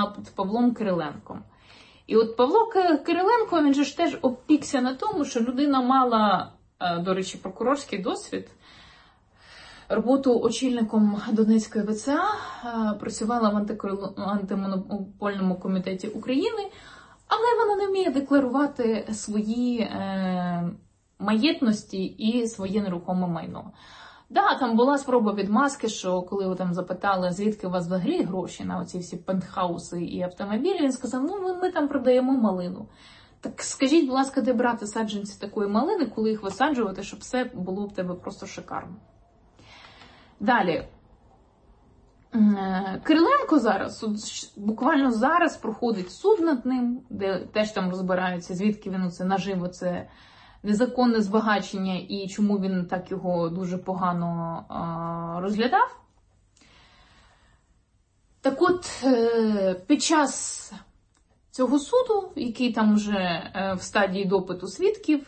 над Павлом Кириленком. І от Павло Кириленко, він же ж теж опікся на тому, що людина мала, до речі, прокурорський досвід, роботу очільником Донецької ВЦА, працювала в антимонопольному комітеті України, але вона не вміє декларувати свої маєтності і своє нерухоме майно. Да, там була спроба відмазки, що коли ви там запитали, звідки у вас взагалі гроші на оці всі пентхауси і автомобілі, він сказав, ну ми там продаємо малину. Так скажіть, будь ласка, де брати саджанці такої малини, коли їх висаджувати, щоб все було в тебе просто шикарно. Далі. Кириленко зараз, буквально зараз проходить суд над ним, де теж там розбираються, звідки він оце нажив оце незаконне збагачення і чому він так його дуже погано розглядав. Так от, під час цього суду, який там вже в стадії допиту свідків,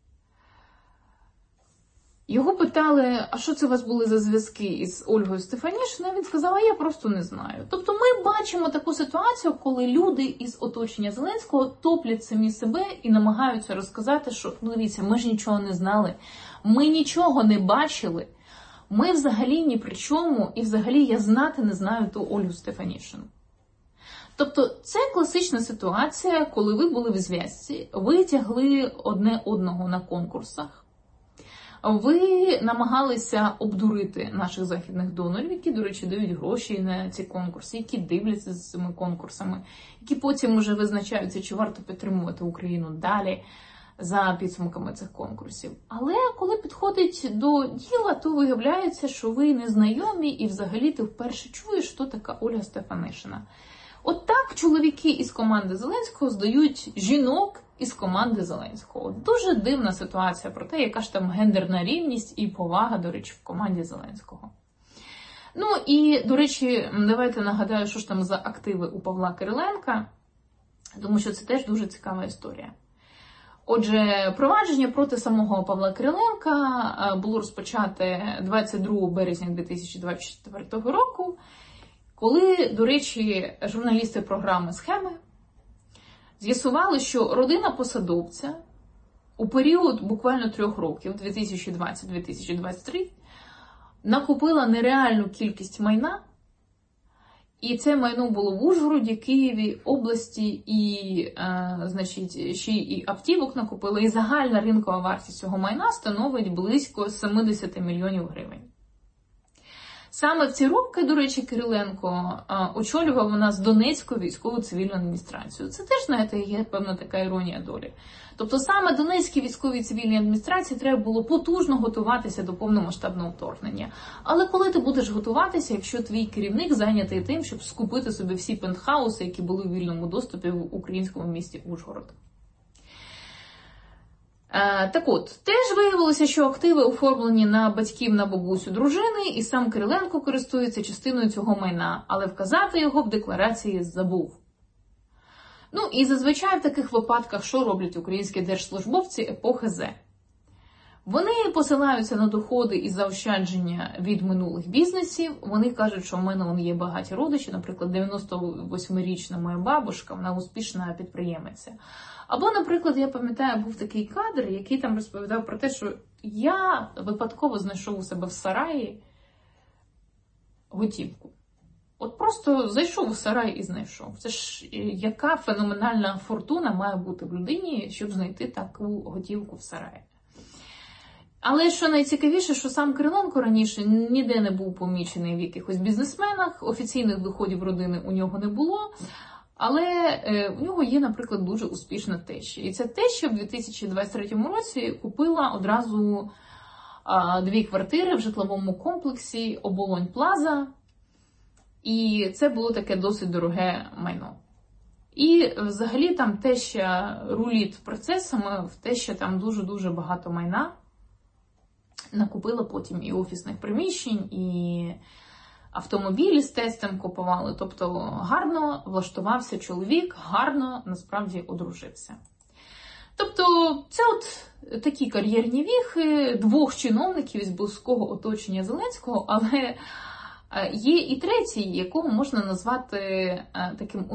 його питали, а що це у вас були за зв'язки із Ольгою Стефанішиною? Він сказав, а я просто не знаю. Тобто ми бачимо таку ситуацію, коли люди із оточення Зеленського топлять самі себе і намагаються розказати, що, ну дивіться, ми ж нічого не знали, ми нічого не бачили, ми взагалі ні при чому, і взагалі я знати не знаю ту Ольгу Стефанішину. Тобто це класична ситуація, коли ви були в зв'язці, ви тягли одне одного на конкурсах, ви намагалися обдурити наших західних донорів, які, до речі, дають гроші на ці конкурси, які дивляться за цими конкурсами, які потім вже визначаються, чи варто підтримувати Україну далі за підсумками цих конкурсів. Але коли підходить до діла, то виявляється, що ви незнайомі і взагалі ти вперше чуєш, хто така Ольга Стефанишина. От так чоловіки із команди Зеленського здають жінок із команди Зеленського. Дуже дивна ситуація про те, яка ж там гендерна рівність і повага, до речі, в команді Зеленського. Ну і, до речі, давайте нагадаю, що ж там за активи у Павла Кириленка, тому що це теж дуже цікава історія. Отже, провадження проти самого Павла Кириленка було розпочате 22 березня 2024 року, коли, до речі, журналісти програми «Схеми» з'ясували, що родина посадовця у період буквально 3 років, 2020-2023, накупила нереальну кількість майна, і це майно було в Ужгороді, Києві, області, і, значить, ще і автівок накупили, і загальна ринкова вартість цього майна становить близько 70 мільйонів гривень. Саме в ці роки, до речі, Кириленко очолював у нас Донецьку військово-цивільну адміністрацію. Це теж, знаєте, є певна така іронія долі. Тобто саме Донецькій військовій цивільній адміністрації треба було потужно готуватися до повномасштабного вторгнення. Але коли ти будеш готуватися, якщо твій керівник зайнятий тим, щоб скупити собі всі пентхауси, які були у вільному доступі в українському місті Ужгород? Так от, теж виявилося, що активи оформлені на батьків, на бабусю дружини, і сам Кириленко користується частиною цього майна, але вказати його в декларації забув. Ну і зазвичай в таких випадках що роблять українські держслужбовці епохи З? Вони посилаються на доходи і заощадження від минулих бізнесів, вони кажуть, що в мене є багаті родичі, наприклад, 98-річна моя бабушка, вона успішна підприємиця. Або, наприклад, я пам'ятаю, був такий кадр, який там розповідав про те, що я випадково знайшов у себе в сараї готівку. От просто зайшов у сарай і знайшов. Це ж яка феноменальна фортуна має бути в людині, щоб знайти таку готівку в сараї. Але що найцікавіше, що сам Кириленко раніше ніде не був помічений в якихось бізнесменах, офіційних доходів родини у нього не було, але в нього є, наприклад, дуже успішна теща. І ця теща в 2023 році купила одразу 2 квартири в житловому комплексі Оболонь Плаза, і це було таке досить дороге майно. І взагалі там теща рулить процесами, в теща там дуже-дуже багато майна. Накупила потім і офісних приміщень, і автомобілі з тестем купували. Тобто гарно влаштувався чоловік, гарно насправді одружився. Тобто це от такі кар'єрні віхи 2 чиновників із близького оточення Зеленського, але є і третій, якого можна назвати таким